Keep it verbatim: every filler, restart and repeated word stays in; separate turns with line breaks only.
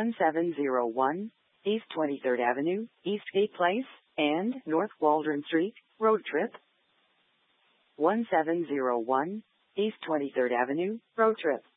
one seven zero one East twenty-third Avenue, Eastgate Place, and North Waldron Street, road trip. one seven zero one East twenty-third Avenue, road trip.